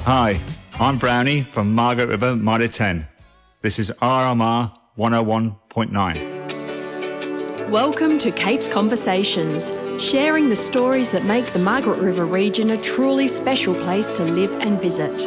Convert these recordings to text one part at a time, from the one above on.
Hi, I'm Brownie from Margaret River Mitre 10. This is RMR 101.9. Welcome to Capes Conversations, sharing the stories that make the Margaret River region a truly special place to live and visit.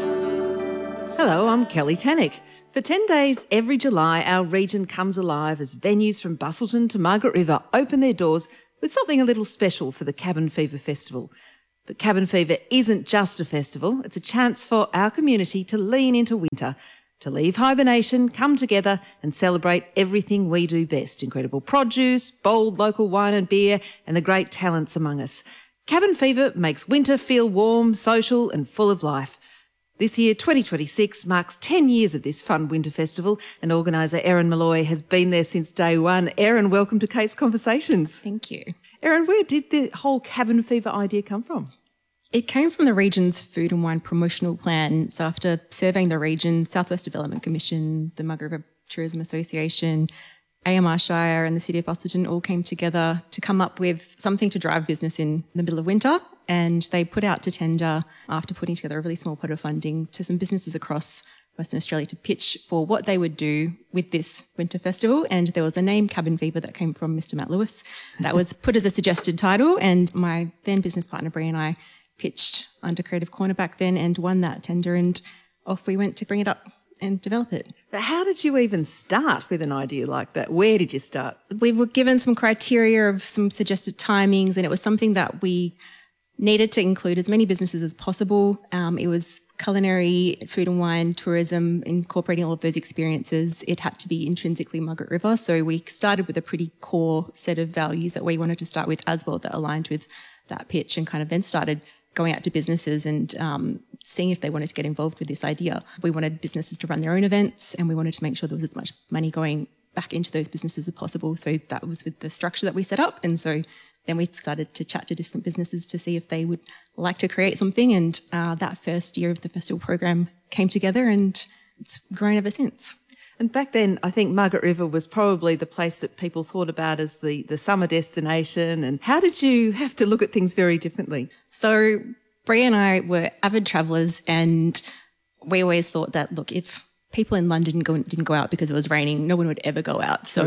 Hello, I'm Kelly Tannick. For 10 days every July, our region comes alive as venues from Busselton to Margaret River open their doors with something a little special for the Cabin Fever Festival. But Cabin Fever isn't just a festival, it's a chance for our community to lean into winter, to leave hibernation, come together and celebrate everything we do best. Incredible produce, bold local wine and beer, and the great talents among us. Cabin Fever makes winter feel warm, social and full of life. This year, 2026, marks 10 years of this fun winter festival, and organiser Erin Malloy has been there since day one. Erin, welcome to Capes Conversations. Thank you. Erin, where did the whole Cabin Fever idea come from? It came from the region's food and wine promotional plan. So after surveying the region, Southwest Development Commission, the Margaret River Tourism Association, AMR Shire and the City of Busselton all came together to come up with something to drive business in the middle of winter. And they put out to tender, after putting together a really small pot of funding, to some businesses across Western Australia to pitch for what they would do with this winter festival. And there was a name, Cabin Fever, that came from Mr. Matt Lewis. That was put as a suggested title. And my then business partner, Brie, and I pitched under Creative Corner back then and won that tender. And off we went to bring it up and develop it. But how did you even start with an idea like that? Where did you start? We were given some criteria of some suggested timings, and it was something that we needed to include as many businesses as possible. It was culinary, food and wine, tourism, incorporating all of those experiences. It had to be intrinsically Margaret River. So we started with a pretty core set of values that we wanted to start with as well, that aligned with that pitch, and kind of then started going out to businesses and seeing if they wanted to get involved with this idea. We wanted businesses to run their own events, and we wanted to make sure there was as much money going back into those businesses as possible. So that was with the structure that we set up. And so then we started to chat to different businesses to see if they would like to create something. And that first year of the festival program came together, and it's grown ever since. And back then, I think Margaret River was probably the place that people thought about as the summer destination. And how did you have to look at things very differently? So Brie and I were avid travellers, and we always thought that, look, if people in London didn't go out because it was raining, no one would ever go out. So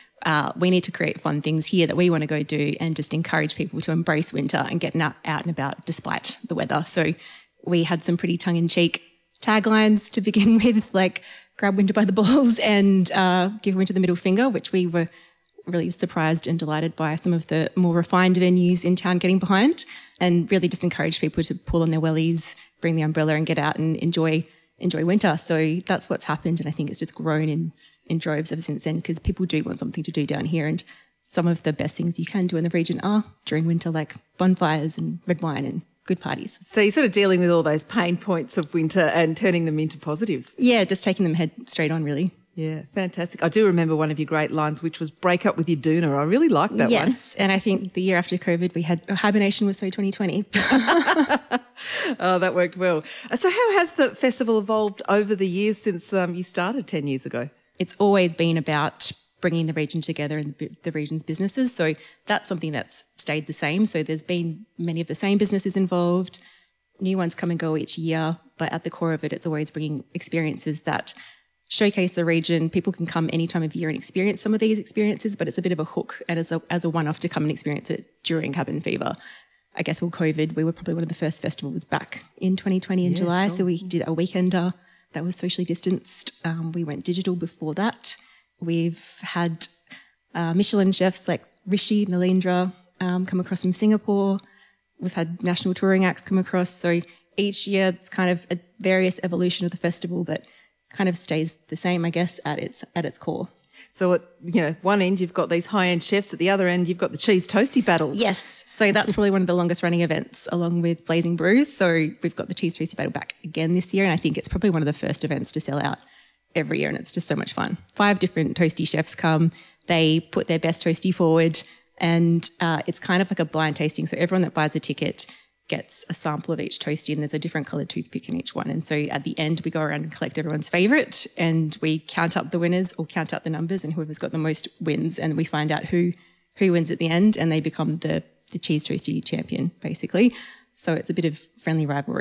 we need to create fun things here that we want to go do and just encourage people to embrace winter and get out and about despite the weather. So we had some pretty tongue-in-cheek taglines to begin with, like grab winter by the balls and give winter the middle finger, which we were really surprised and delighted by some of the more refined venues in town getting behind, and really just encourage people to pull on their wellies, bring the umbrella and get out and enjoy winter. So that's what's happened, and I think it's just grown in droves ever since then, because people do want something to do down here, and some of the best things you can do in the region are during winter, like bonfires and red wine and good parties. So you're sort of dealing with all those pain points of winter and turning them into positives. Yeah, just taking them head straight on, really. Yeah, fantastic. I do remember one of your great lines, which was break up with your doona. I really liked that one. Yes, and I think the year after COVID, we had hibernation was so 2020. Oh, that worked well. So how has the festival evolved over the years since you started 10 years ago? It's always been about bringing the region together and the region's businesses. So that's something that's stayed the same. So there's been many of the same businesses involved. New ones come and go each year, but at the core of it, it's always bringing experiences that showcase the region. People can come any time of year and experience some of these experiences, but it's a bit of a hook and as a one-off to come and experience it during Cabin Fever. I guess with COVID, we were probably one of the first festivals back in 2020 in July. Sure. So we did a weekender that was socially distanced. We went digital before that. We've had Michelin chefs like Rishi, Nalindra come across from Singapore. We've had national touring acts come across. So each year it's kind of a various evolution of the festival, but kind of stays the same, I guess, at its core. So at one end you've got these high-end chefs, at the other end you've got the cheese toasty battle. Yes, so that's probably one of the longest running events, along with Blazing Brews. So we've got the cheese toasty battle back again this year, and I think it's probably one of the first events to sell out every year, and it's just so much fun. 5 different toasty chefs come, they put their best toasty forward, and it's kind of like a blind tasting. So everyone that buys a ticket gets a sample of each toasty, and there's a different coloured toothpick in each one. And so at the end, we go around and collect everyone's favourite, and we count up the winners or count up the numbers, and whoever's got the most wins, and we find out who wins at the end, and they become the cheese toasty champion, basically. So it's a bit of friendly rivalry.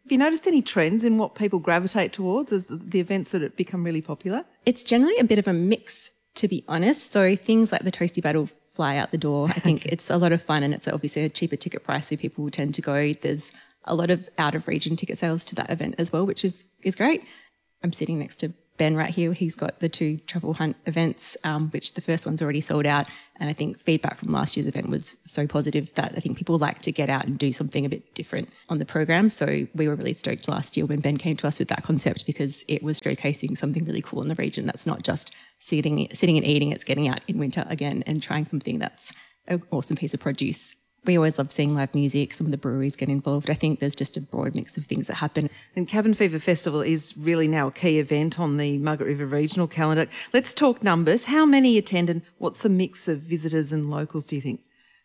Have you noticed any trends in what people gravitate towards as the events that have become really popular? It's generally a bit of a mix, to be honest. So things like the Toasty Battle fly out the door. I think it's a lot of fun, and it's obviously a cheaper ticket price, so people will tend to go. There's a lot of out-of-region ticket sales to that event as well, which is great. I'm sitting next to Ben right here. He's got the 2 Travel Hunt events, which the first one's already sold out. And I think feedback from last year's event was so positive that I think people like to get out and do something a bit different on the program. So we were really stoked last year when Ben came to us with that concept, because it was showcasing something really cool in the region that's not just sitting and eating. It's getting out in winter again and trying something that's an awesome piece of produce. We always love seeing live music. Some of the breweries get involved. I think there's just a broad mix of things that happen. And Cabin Fever Festival is really now a key event on the Margaret River regional calendar. Let's talk numbers. How many attend, and what's the mix of visitors and locals, do you think?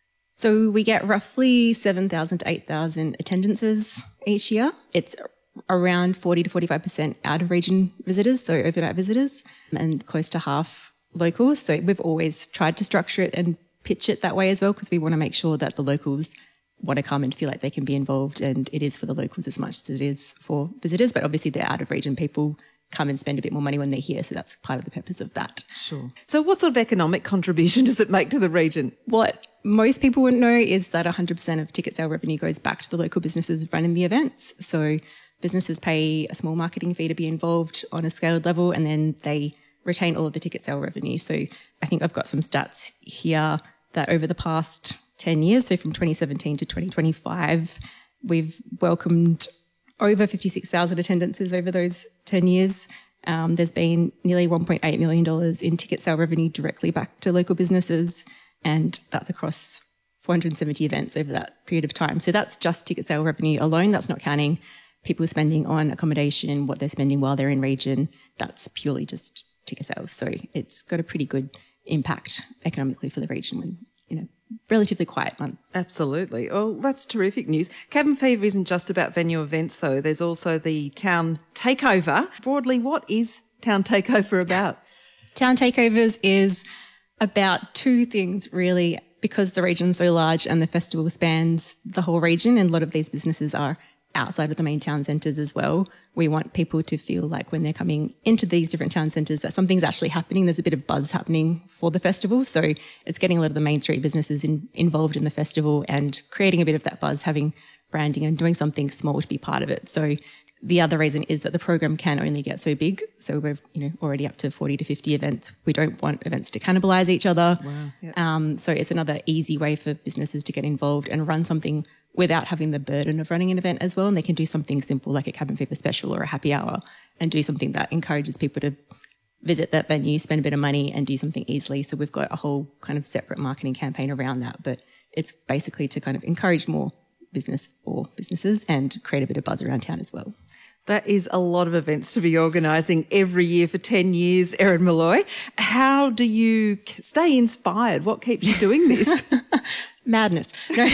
So we get roughly 7,000 to 8,000 attendances each year. It's around 40 to 45% out of region visitors, so overnight visitors, and close to half locals. So we've always tried to structure it and pitch it that way as well, because we want to make sure that the locals want to come and feel like they can be involved, and it is for the locals as much as it is for visitors. But obviously the out of region people come and spend a bit more money when they're here, so that's part of the purpose of that. Sure. So what sort of economic contribution does it make to the region? What most people wouldn't know is that 100% of ticket sale revenue goes back to the local businesses running the events. So businesses pay a small marketing fee to be involved on a scaled level, and then they retain all of the ticket sale revenue. So I think I've got some stats here that over the past 10 years, so from 2017 to 2025, we've welcomed over 56,000 attendances over those 10 years. There's been nearly $1.8 million in ticket sale revenue directly back to local businesses, and that's across 470 events over that period of time. So that's just ticket sale revenue alone. That's not counting people spending on accommodation, what they're spending while they're in region. That's purely just ticket sales. So it's got a pretty good impact economically for the region when, relatively quiet month. Absolutely. Well, that's terrific news. Cabin Fever isn't just about venue events, though. There's also the Town Takeover. Broadly, what is Town Takeover about? Town Takeovers is about 2 things, really, because the region's so large and the festival spans the whole region, and a lot of these businesses are outside of the main town centres as well. We want people to feel like when they're coming into these different town centres that something's actually happening. There's a bit of buzz happening for the festival. So it's getting a lot of the main street businesses involved in the festival and creating a bit of that buzz, having branding and doing something small to be part of it. So the other reason is that the program can only get so big. So we're already up to 40 to 50 events. We don't want events to cannibalise each other. Wow. Yep. So it's another easy way for businesses to get involved and run something without having the burden of running an event as well. And they can do something simple like a Cabin Fever special or a happy hour, and do something that encourages people to visit that venue, spend a bit of money and do something easily. So we've got a whole kind of separate marketing campaign around that, but it's basically to kind of encourage more business for businesses and create a bit of buzz around town as well. That is a lot of events to be organising every year for 10 years, Erin Malloy. How do you stay inspired? What keeps you doing this? Madness. No.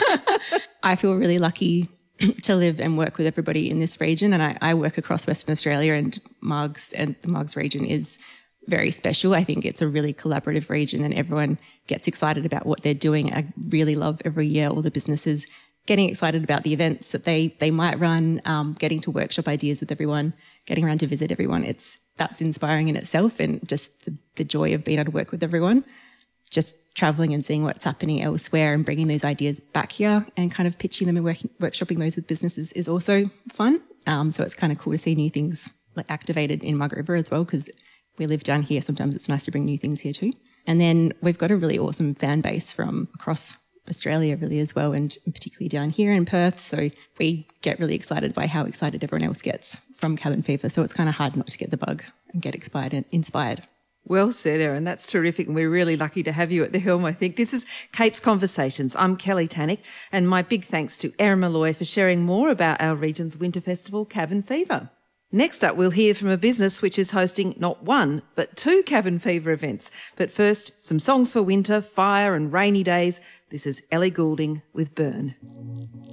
I feel really lucky to live and work with everybody in this region, and I work across Western Australia, and the Margs region is very special. I think it's a really collaborative region and everyone gets excited about what they're doing. I really love every year all the businesses getting excited about the events that they might run, getting to workshop ideas with everyone, getting around to visit everyone. That's inspiring in itself, and just the joy of being able to work with everyone. Just travelling and seeing what's happening elsewhere and bringing those ideas back here and kind of pitching them and workshopping those with businesses is also fun. So it's kind of cool to see new things like activated in Margaret River as well, because we live down here. Sometimes it's nice to bring new things here too. And then we've got a really awesome fan base from across Australia really as well, and particularly down here in Perth. So we get really excited by how excited everyone else gets from Cabin Fever. So it's kind of hard not to get the bug and get inspired. Well said, Erin. That's terrific. And we're really lucky to have you at the helm, I think. This is Capes Conversations. I'm Kelly Tannick, and my big thanks to Erin Malloy for sharing more about our region's winter festival, Cabin Fever. Next up, we'll hear from a business which is hosting not 1, but 2 Cabin Fever events. But first, some songs for winter, fire and rainy days. This is Ellie Goulding with Burn.